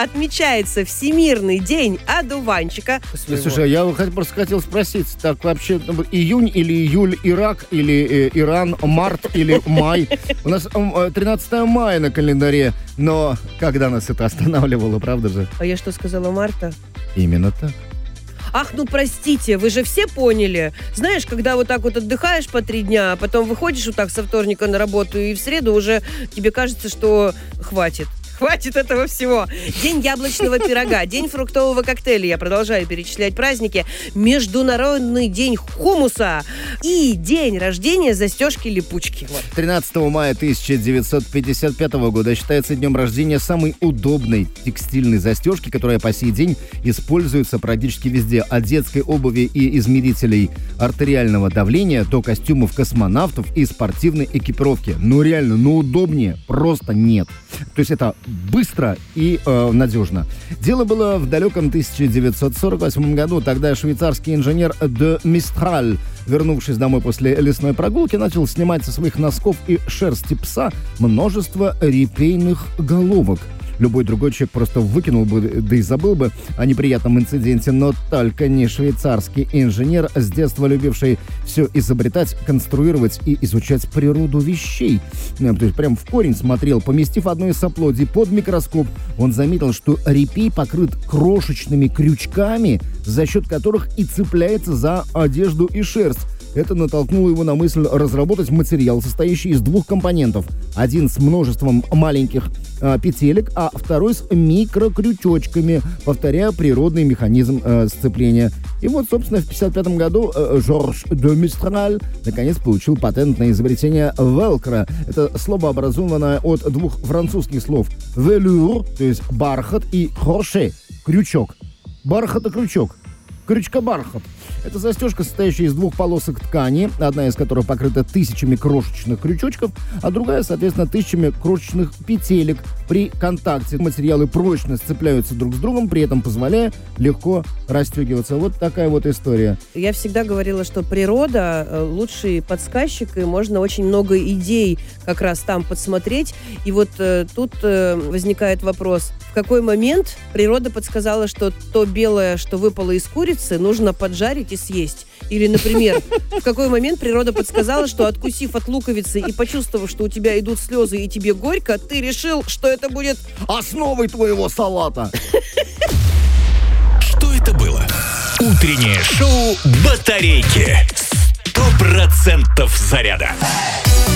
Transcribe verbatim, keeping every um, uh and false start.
отмечается Всемирный день одуванчика. Слушай, я просто хотел спросить, так вообще июнь или июль Ирак, или э, Иран, март или май? У нас э, тринадцатое мая на календаре, но когда нас это останавливало, правда же? А я что сказала, марта? Именно так. Ах, ну простите, вы же все поняли. Знаешь, когда вот так вот отдыхаешь по три дня, а потом выходишь вот так со вторника на работу, и в среду уже тебе кажется, что хватит. Хватит этого всего. День яблочного пирога, день фруктового коктейля. Я продолжаю перечислять праздники. Международный день хумуса и день рождения застежки-липучки. Вот. тринадцатого мая тысяча девятьсот пятьдесят пятого года считается днем рождения самой удобной текстильной застежки, которая по сей день используется практически везде. От детской обуви и измерителей артериального давления до костюмов космонавтов и спортивной экипировки. Ну реально, ну удобнее просто нет. То есть это быстро и э, надежно. Дело было в далеком тысяча девятьсот сорок восьмом году. Тогда швейцарский инженер де Мистраль, вернувшись домой после лесной прогулки, начал снимать со своих носков и шерсти пса множество репейных головок. Любой другой человек просто выкинул бы, да и забыл бы о неприятном инциденте, но только не швейцарский инженер, с детства любивший все изобретать, конструировать и изучать природу вещей. То есть прям в корень смотрел. Поместив одно из оплодий под микроскоп, он заметил, что репей покрыт крошечными крючками, за счет которых и цепляется за одежду и шерсть. Это натолкнуло его на мысль разработать материал, состоящий из двух компонентов. Один с множеством маленьких э, петелек, а второй с микрокрючочками, повторяя природный механизм э, сцепления. И вот, собственно, в пятьдесят пятом году э, Жорж де Мистраль наконец получил патент на изобретение велкро. Это слово образовано от двух французских слов «велюр», то есть бархат, и «хроше» — крючок. Бархат и крючок. Крючка-бархат. Это застежка, состоящая из двух полосок ткани, одна из которых покрыта тысячами крошечных крючочков, а другая, соответственно, тысячами крошечных петелек. При контакте материалы прочно сцепляются друг с другом, при этом позволяя легко расстегиваться. Вот такая вот история. Я всегда говорила, что природа лучший подсказчик, и можно очень много идей как раз там подсмотреть. И вот э, тут э, возникает вопрос, в какой момент природа подсказала, что то белое, что выпало из курицы, нужно поджарить и съесть. Или, например, в какой момент природа подсказала, что, откусив от луковицы и почувствовав, что у тебя идут слезы и тебе горько, ты решил, что это будет основой твоего салата. Что это было? Утреннее шоу «Батарейки». Сто процентов заряда.